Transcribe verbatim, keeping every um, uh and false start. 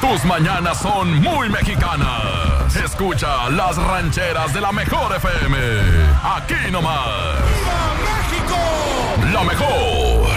Tus mañanas son muy mexicanas. Escucha las rancheras de la mejor F M. Aquí nomás. ¡Viva México! La mejor.